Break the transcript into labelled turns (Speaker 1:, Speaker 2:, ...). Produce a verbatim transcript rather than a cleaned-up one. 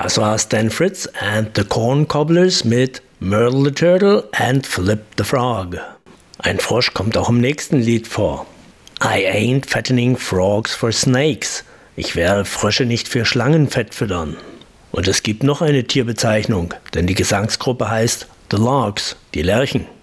Speaker 1: Das war Stan Fritz and the Corn Cobblers mit Myrtle the Turtle and Flip the Frog. Ein Frosch kommt auch im nächsten Lied vor. I ain't fattening frogs for snakes. Ich werde Frösche nicht für Schlangenfett füttern. Und es gibt noch eine Tierbezeichnung, denn die Gesangsgruppe heißt The Larks, die Lerchen.